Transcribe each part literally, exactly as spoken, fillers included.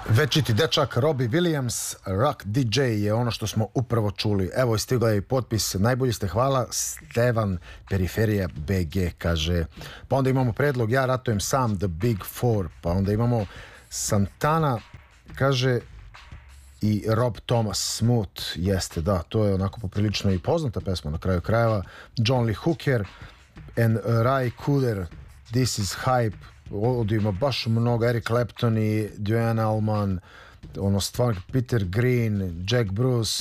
Večiti dečak Robbie Williams, Rock D J je ono što smo upravo čuli. Evo je stigla i potpis, najbolji ste, hvala, Stevan Periferija B G, kaže. Pa onda imamo predlog, ja ratujem sam, The Big Four. Pa onda imamo Santana, kaže, i Rob Thomas, Smooth, jeste, da, to je onako poprilično i poznata pesma na kraju krajeva. John Lee Hooker and Ray Cooder, This is Hype. Ovdje ima baš mnogo, Eric Clapton i Duane Allman, ono stvarno, Peter Green, Jack Bruce,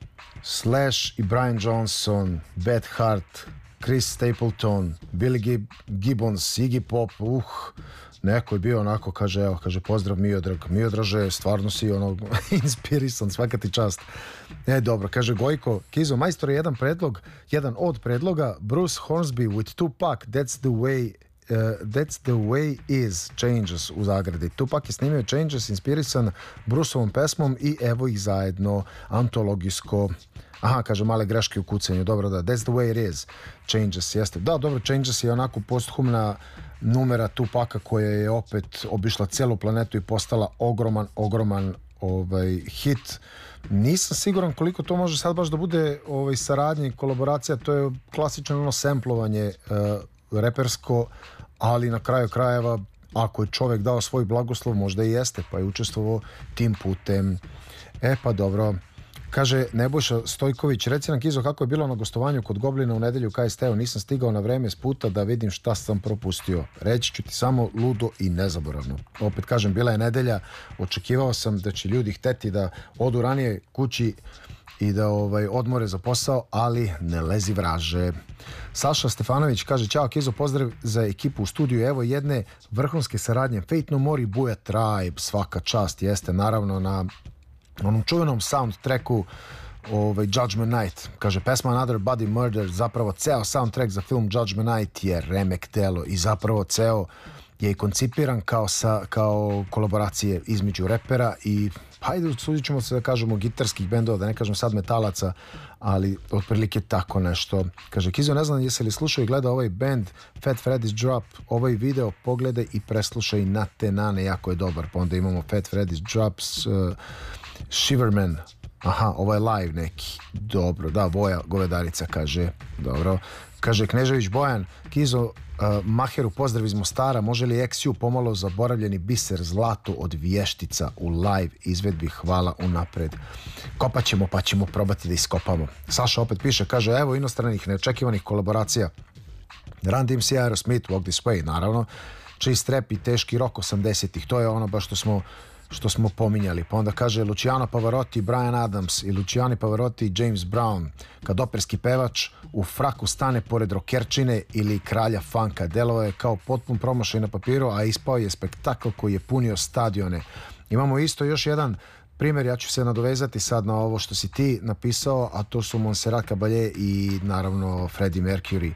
Slash i Brian Johnson, Beth Hart, Chris Stapleton, Billy Gib- Gibbons, Iggy Pop, uh, neko je bio onako, kaže, evo, kaže, pozdrav Miodrag, Miodraže, stvarno si ono inspirisan, svaka ti čast. E, dobro, kaže Gojko, Kizo, majstor je jedan predlog, jedan od predloga, Bruce Hornsby with Tupac, That's the way Uh, That's the way is, Changes u zagradi. Tupac je snimio Changes inspirisan Bruceovom pesmom i evo ih zajedno, antologijsko. Aha, kaže, male greške u kucanju, dobro, da, That's the way it is, Changes, jeste. Da, dobro, Changes je onako posthumna numera Tupaca koja je opet obišla celu planetu i postala ogroman, ogroman ovaj, hit. Nisam siguran koliko to može sad baš da bude ovaj, saradnja i kolaboracija, to je klasično ono semplovanje uh, repersko, ali na kraju krajeva ako je čovjek dao svoj blagoslov, možda i jeste, pa je učestvovao tim putem. E pa dobro, kaže Nebojša Stojković, reci nam Kizo kako je bilo na gostovanju kod Goblina u nedelju K S T-u, nisam stigao na vreme s puta da vidim šta sam propustio. Reći ću ti samo ludo i nezaboravno. Opet kažem, bila je nedelja, očekivao sam da će ljudi hteti da odu ranije kući i da ovaj, odmore za posao, ali ne lezi vraže. Saša Stefanović kaže, ćao Kizo, pozdrav za ekipu u studiju, evo jedne vrhunske saradnje, Fate No More i Buja Tribe, svaka čast, jeste, naravno na onom čuvenom soundtracku ovaj, Judgment Night, kaže, pesma Another Body Murder, zapravo ceo soundtrack za film Judgment Night je remek delo i zapravo ceo je i koncipiran kao, sa, kao kolaboracije između repera i hajde, sudit ćemo se da kažemo gitarskih bendova, da ne kažem sad metalaca, ali otprilike tako nešto. Kaže, Kizo, ne znam jesi li slušao i gledao ovaj band Fat Freddy's Drop, ovaj video pogledaj i preslušaj na te nane, jako je dobar. Pa onda imamo Fat Freddy's Drops, uh, Shiverman, aha, ovo je live neki, dobro, da, Voja Govedarica kaže, dobro. Kaže Knežević Bojan, Kizo, uh, Maheru pozdrav iz Mostara, može li X U pomalo zaboravljeni biser zlato od vještica u live izvedbi, hvala unapred. Kopat ćemo pa ćemo probati da iskopamo. Saša opet piše, kaže, evo inostranih neočekivanih kolaboracija, Run D M C, Aerosmith, Walk This Way, naravno, čist rap i teški rock osamdesetih, to je ono baš što smo što smo pominjali. Pa onda kaže Luciano Pavarotti, Bryan Adams i Luciano Pavarotti i James Brown, kad operski pevač u fraku stane pored rokerčine ili kralja funka. Delovao je kao potpun promašaj na papiru, a ispao je spektakl koji je punio stadione. Imamo isto još jedan primjer, ja ću se nadovezati sad na ovo što si ti napisao, a to su Montserrat Caballé i naravno Freddie Mercury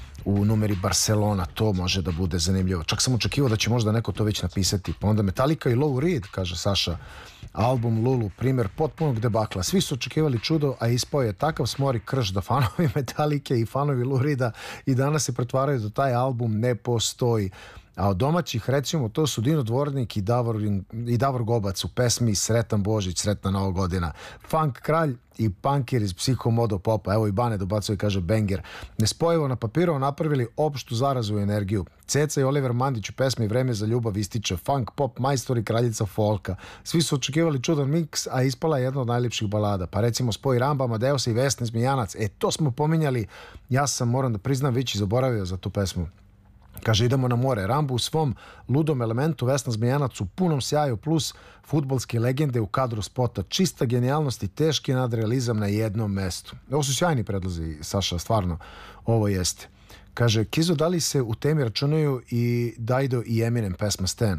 u numeri Barcelona, to može da bude zanimljivo. Čak sam očekivao da će možda neko to već napisati. Pa onda Metallica i Lou Reed, kaže Saša, album Lulu, primjer potpunog debakla. Svi su očekivali čudo, a ispao je takav smor i krš da fanovi Metallice i fanovi Lou Reeda i danas se pretvaraju da taj album ne postoji. A od domaćih, recimo, to su Dino Dvornik i Davor, i Davor Gobac u pesmi Sretan Božić, Sretna Nova godina. Funk kralj i punkir iz Psihomodo Popa. Evo i Bane dobacuje i kaže banger. Nespojivo na papiru napravili opštu zarazu i energiju. Ceca i Oliver Mandić u pesmi Vreme za ljubav ističe funk, pop, majstor i kraljica folka. Svi su očekivali čudan miks, a ispala je jedna od najljepših balada. Pa recimo spoj Ramba, Amadeus i Vesne Zmijanac. E, to smo pominjali. Ja sam, moram da priznam, već i zaboravio za tu pesmu. Kaže, idemo na more. Rambo u svom ludom elementu, Vesna Zmijanac u punom sjaju, plus fudbalske legende u kadru spota. Čista genijalnost i teški nadrealizam na jednom mestu. Ovo su sjajni predlozi, Saša, stvarno. Ovo jeste. Kaže, Kizo, da li se u temi računaju i Dido i Eminem pesma Stan?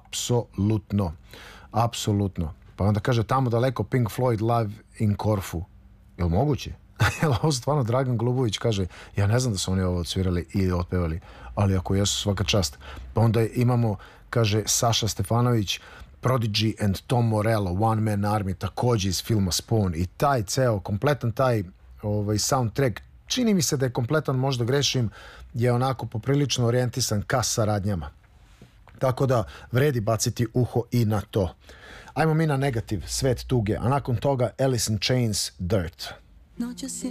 Apsolutno. Apsolutno. Pa onda kaže, tamo daleko Pink Floyd Live in Corfu. Je li moguće? Ovo stvarno Dragan Glubović kaže, ja ne znam da su oni ovo odsvirali i otpevali, ali ako jesu, svaka čast. Pa onda imamo, kaže Saša Stefanović, Prodigy and Tom Morello, One Man Army, također iz filma Spawn, i taj ceo, kompletan taj ovaj, soundtrack, čini mi se da je kompletan, možda grešim, je onako poprilično orijentisan ka saradnjama. Tako da vredi baciti uho i na to. Ajmo mi na negativ, Svet tuge, a nakon toga Alice in Chains, Dirt. Noćas je